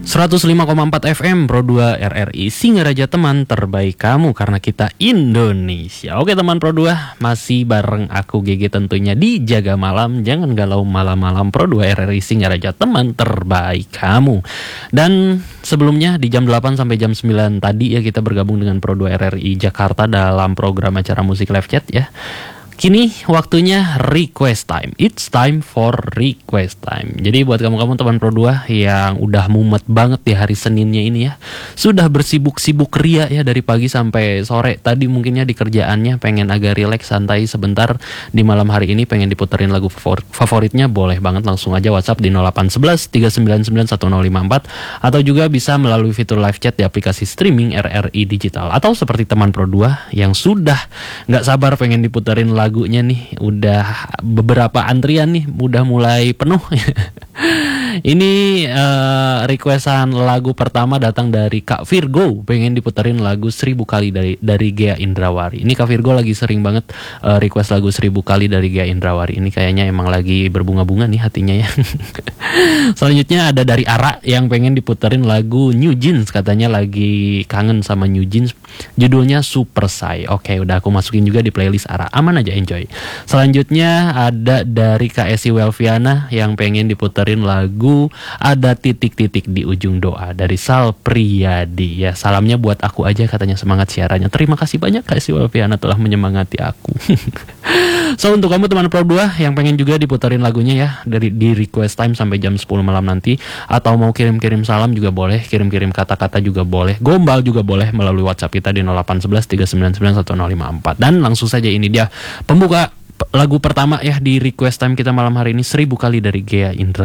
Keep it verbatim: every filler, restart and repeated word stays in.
seratus lima koma empat F M Pro dua R R I Singaraja, teman terbaik kamu karena kita Indonesia. Oke teman Pro dua, masih bareng aku G G tentunya di Jaga Malam. Jangan galau malam-malam, Pro dua R R I Singaraja, teman terbaik kamu. Dan sebelumnya di jam delapan sampai jam sembilan tadi ya kita bergabung dengan Pro dua R R I Jakarta dalam program acara musik live chat ya. Kini waktunya request time. It's time for request time. Jadi buat kamu-kamu teman Pro dua yang udah mumet banget di hari Seninnya ini ya, sudah bersibuk-sibuk ria ya dari pagi sampai sore. Tadi mungkinnya di kerjaannya pengen agak rileks, santai sebentar. Di malam hari ini pengen diputerin lagu favor- favoritnya, boleh banget langsung aja WhatsApp di nol delapan satu satu tiga sembilan sembilan satu nol lima empat, atau juga bisa melalui fitur live chat di aplikasi streaming R R I Digital. Atau seperti teman Pro dua yang sudah gak sabar pengen diputerin lagu lagunya nih, udah beberapa antrian nih, udah mulai penuh. Ini uh, requestan lagu pertama datang dari Kak Virgo, pengen diputerin lagu Seribu Kali dari dari Ghea Indrawari. Ini Kak Virgo lagi sering banget uh, request lagu Seribu Kali dari Ghea Indrawari. Ini kayaknya emang lagi berbunga-bunga nih hatinya ya. Selanjutnya ada dari Ara yang pengen diputerin lagu New Jeans, katanya lagi kangen sama New Jeans. Judulnya Super Sai. Oke, udah aku masukin juga di playlist Ara. Aman aja, enjoy. Selanjutnya ada dari Kak Esi Welviana yang pengen diputerin lagu Ada Titik-Titik di Ujung Doa dari Sal Priyadi. Ya, salamnya buat aku aja, katanya semangat siarannya. Terima kasih banyak Kak Esi Welviana telah menyemangati aku. So untuk kamu teman Pro dua yang pengen juga diputerin lagunya ya, dari di request time sampai jam sepuluh malam nanti, atau mau kirim-kirim salam juga boleh, kirim-kirim kata-kata juga boleh, gombal juga boleh melalui WhatsApp kita di nol delapan satu satu tiga sembilan sembilan satu nol lima empat. Dan langsung saja ini dia pembuka lagu pertama ya di request time kita malam hari ini, Seribu Kali dari Ghea Indra